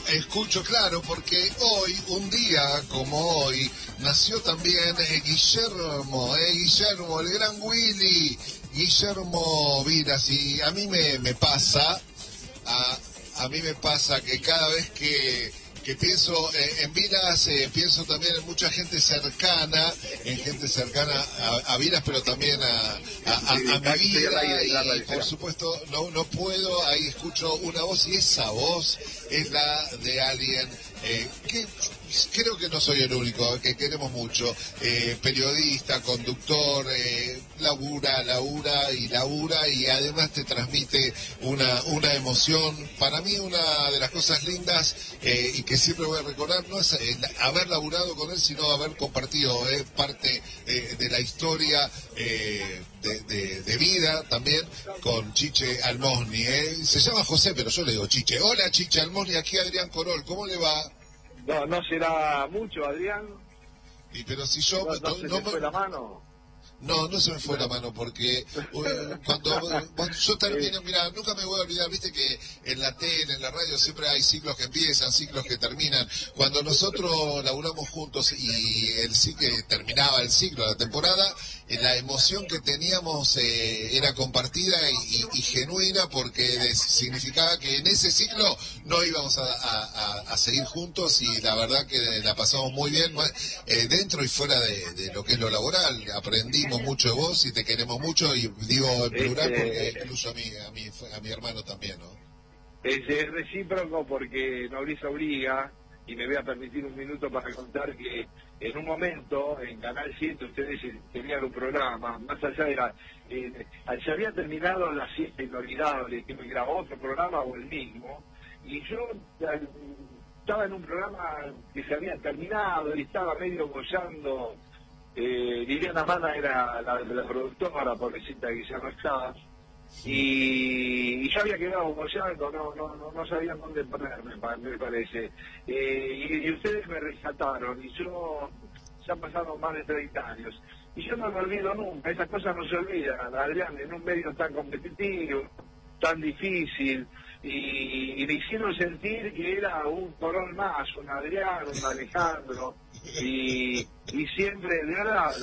Escucho, claro, porque hoy, un día como hoy, nació también Guillermo, el gran Willy, Guillermo Vilas, y a mí me pasa, a mí me pasa que cada vez que pienso en Vilas, pienso también en mucha gente cercana, a Vilas, pero también a mi vida, y por supuesto no puedo, ahí escucho una voz, y esa voz es la de alguien que creo que no soy el único, que queremos mucho, periodista, conductor, labura, y además te transmite una emoción. Para mí una de las cosas lindas, y que siempre voy a recordar, no es haber laburado con él, sino haber compartido parte de la historia de vida también con Chiche Almosni. Se llama José, pero yo le digo Chiche. Hola, Chiche Almosni, aquí Adrián Corol, ¿cómo le va? No será mucho, Adrián. Y pero si yo No se te fue la mano. No se me fue la mano, porque cuando yo termino, mira, nunca me voy a olvidar, viste que en la tele, en la radio, siempre hay ciclos que empiezan, ciclos que terminan. Cuando nosotros laburamos juntos y terminaba el ciclo, la temporada, la emoción que teníamos era compartida y genuina, porque significaba que en ese ciclo no íbamos a seguir juntos, y la verdad que la pasamos muy bien, dentro y fuera de lo que es lo laboral. Aprendimos mucho de vos y te queremos mucho, y digo en plural porque incluyo a mi hermano también, ¿no? Es recíproco, porque nobleza obliga, y me voy a permitir un minuto para contar que en un momento en Canal 7 ustedes tenían un programa, más allá de se había terminado La Siesta Inolvidable, que me grabó otro programa o el mismo, y yo estaba en un programa que se había terminado y estaba medio bollando. Liliana Mana era la productora, pobrecita, que ya no estaba, y yo había quedado bollando, no sabían dónde ponerme, me parece, y ustedes me rescataron, y yo, ya pasaron más de 30 años, y yo no me olvido nunca, esas cosas no se olvidan, Adrián, en un medio tan competitivo, tan difícil, y me hicieron sentir que era un Corol más, un Adrián, un Alejandro, y siempre, de verdad,